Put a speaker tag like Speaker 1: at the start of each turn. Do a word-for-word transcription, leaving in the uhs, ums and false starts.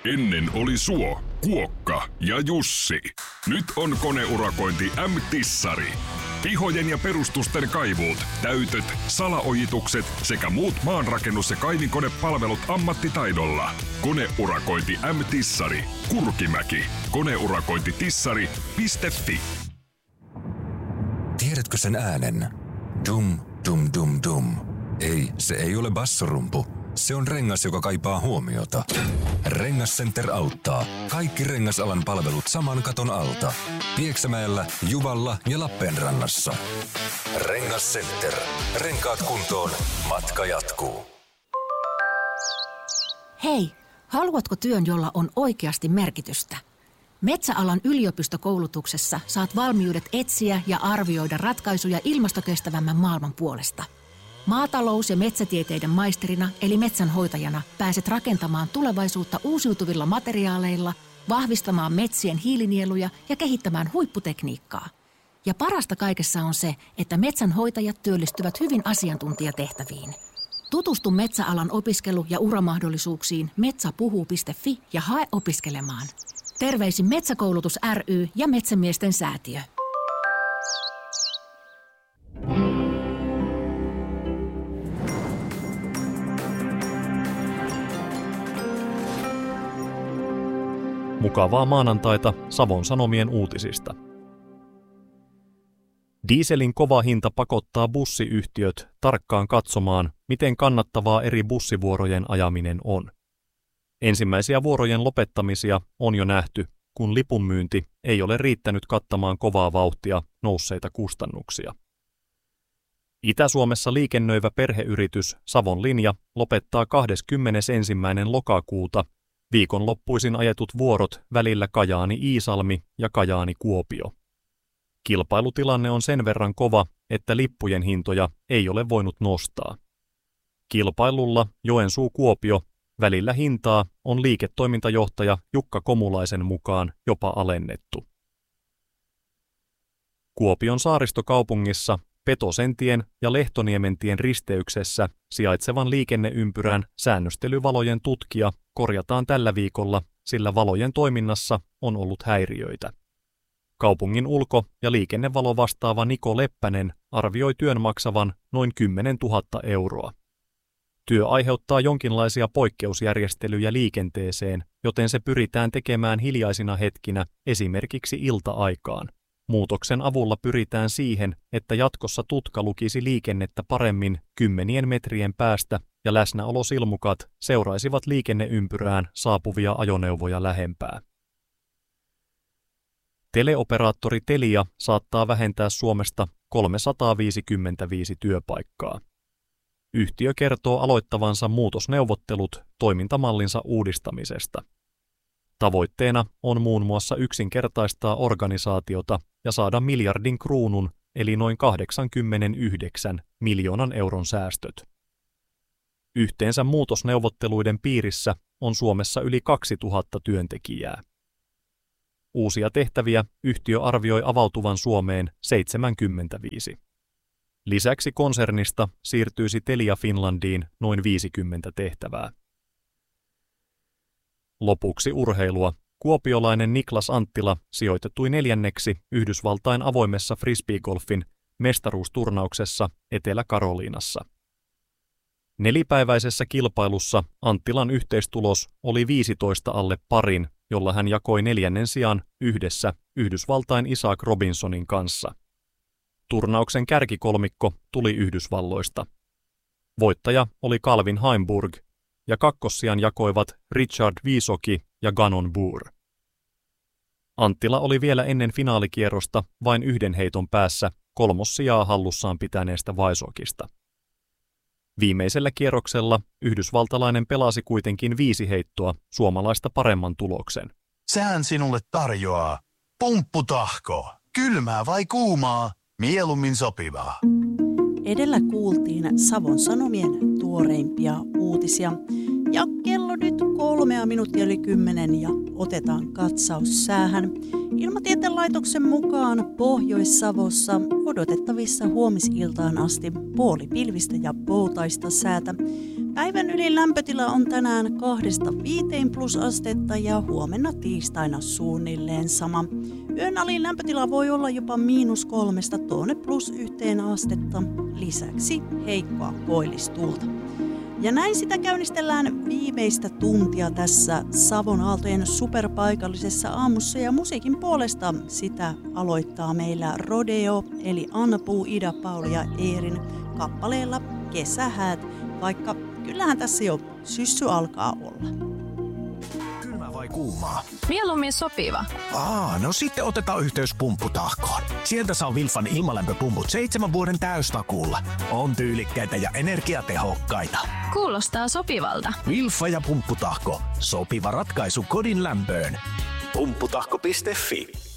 Speaker 1: Ennen oli Suo, Kuokka ja Jussi. Nyt on koneurakointi M-Tissari. Pihojen ja perustusten kaivuut, täytöt, salaojitukset sekä muut maanrakennus- ja kaivinkonepalvelut ammattitaidolla. Koneurakointi M-Tissari. Kurkimäki. Koneurakointitissari piste fi.
Speaker 2: Tiedätkö sen äänen? Dum, dum, dum, dum. Ei, se ei ole bassorumpu. Se on rengas, joka kaipaa huomiota. Rengascenter auttaa. Kaikki rengasalan palvelut saman katon alta. Pieksämäellä, Juvalla ja Lappeenrannassa. Rengascenter. Renkaat kuntoon. Matka jatkuu.
Speaker 3: Hei, haluatko työn, jolla on oikeasti merkitystä? Metsäalan yliopistokoulutuksessa saat valmiudet etsiä ja arvioida ratkaisuja ilmastokestävämmän maailman puolesta. Maatalous- ja metsätieteiden maisterina eli metsänhoitajana pääset rakentamaan tulevaisuutta uusiutuvilla materiaaleilla, vahvistamaan metsien hiilinieluja ja kehittämään huipputekniikkaa. Ja parasta kaikessa on se, että metsänhoitajat työllistyvät hyvin asiantuntijatehtäviin. Tutustu metsäalan opiskelu- ja uramahdollisuuksiin metsäpuhuu piste fi ja hae opiskelemaan. Terveisin Metsäkoulutus ry ja Metsämiesten säätiö.
Speaker 4: Mukavaa maanantaita Savon Sanomien uutisista. Dieselin kova hinta pakottaa bussiyhtiöt tarkkaan katsomaan, miten kannattavaa eri bussivuorojen ajaminen on. Ensimmäisiä vuorojen lopettamisia on jo nähty, kun lipunmyynti ei ole riittänyt kattamaan kovaa vauhtia nousseita kustannuksia. Itä-Suomessa liikennöivä perheyritys Savon Linja lopettaa kahdeskymmenesensimmäinen lokakuuta viikonloppuisin ajetut vuorot välillä Kajaani-Iisalmi ja Kajaani-Kuopio. Kilpailutilanne on sen verran kova, että lippujen hintoja ei ole voinut nostaa. Kilpailulla Joensuu-Kuopio välillä hintaa on liiketoimintajohtaja Jukka Komulaisen mukaan jopa alennettu. Kuopion saaristokaupungissa Petosentien ja Lehtoniementien risteyksessä sijaitsevan liikenneympyrän säännöstelyvalojen tutkija korjataan tällä viikolla, sillä valojen toiminnassa on ollut häiriöitä. Kaupungin ulko- ja liikennevalo vastaava Niko Leppänen arvioi työn maksavan noin kymmenen tuhatta euroa. Työ aiheuttaa jonkinlaisia poikkeusjärjestelyjä liikenteeseen, joten se pyritään tekemään hiljaisina hetkinä, esimerkiksi ilta-aikaan. Muutoksen avulla pyritään siihen, että jatkossa tutka lukisi liikennettä paremmin kymmenien metrien päästä ja läsnäolosilmukat seuraisivat liikenneympyrään saapuvia ajoneuvoja lähempää. Teleoperaattori Telia saattaa vähentää Suomesta kolmesataaviisikymmentäviisi työpaikkaa. Yhtiö kertoo aloittavansa muutosneuvottelut toimintamallinsa uudistamisesta. Tavoitteena on muun muassa yksinkertaistaa organisaatiota ja saada miljardin kruunun eli noin kahdeksankymmentäyhdeksän miljoonan euron säästöt. Yhteensä muutosneuvotteluiden piirissä on Suomessa yli kaksituhatta työntekijää. Uusia tehtäviä yhtiö arvioi avautuvan Suomeen seitsemänkymmentäviisi. Lisäksi konsernista siirtyisi Telia Finlandiin noin viisikymmentä tehtävää. Lopuksi urheilua. Kuopiolainen Niklas Anttila sijoitettui neljänneksi Yhdysvaltain avoimessa frisbeegolfin mestaruusturnauksessa Etelä-Karoliinassa. Nelipäiväisessä kilpailussa Anttilan yhteistulos oli viisitoista alle parin, jolla hän jakoi neljännen sijan yhdessä Yhdysvaltain Isaac Robinsonin kanssa. Turnauksen kärkikolmikko tuli Yhdysvalloista. Voittaja oli Calvin Heimburg ja kakkossijan jakoivat Richard Wiesoki ja Gannon Buhr. Anttila oli vielä ennen finaalikierrosta vain yhden heiton päässä kolmossijaa hallussaan pitäneestä Wiesokista. Viimeisellä kierroksella yhdysvaltalainen pelasi kuitenkin viisi heittoa suomalaista paremman tuloksen.
Speaker 5: Sään sinulle tarjoaa pumpputahko. Kylmää vai kuumaa? Mieluummin sopivaa.
Speaker 6: Edellä kuultiin Savon Sanomien tuoreimpia uutisia. Ja kello nyt kolmea minuuttia yli kymmenen ja otetaan katsaus säähän. Ilmatieteen laitoksen mukaan Pohjois-Savossa odotettavissa huomisiltaan asti puolipilvistä ja poutaista säätä. Päivän ylin lämpötila on tänään kahdesta viiteen plus astetta ja huomenna tiistaina suunnilleen sama. Yön alin lämpötila voi olla jopa miinus kolmesta tuonne plus yhteen astetta. Lisäksi heikkoa koillistuulta. Ja näin sitä käynnistellään viimeistä tuntia tässä Savon Aaltojen superpaikallisessa aamussa. Ja musiikin puolesta sitä aloittaa meillä Rodeo, eli Anna Puu, Ida, Pauli ja Eerin kappaleella Kesähäät, vaikka kyllähän tässä jo syssy alkaa olla.
Speaker 7: Kylmä vai kuumaa?
Speaker 8: Mieluummin sopiva.
Speaker 7: Aa, no sitten otetaan yhteys Pumpputahkoon. Sieltä saa Wilfan ilmalämpöpumput seitsemän vuoden täystakuulla. On tyylikkäitä ja energiatehokkaita.
Speaker 8: Kuulostaa sopivalta.
Speaker 7: Wilfa ja Pumpputahko. Sopiva ratkaisu kodin lämpöön. Pumpputahko piste fi.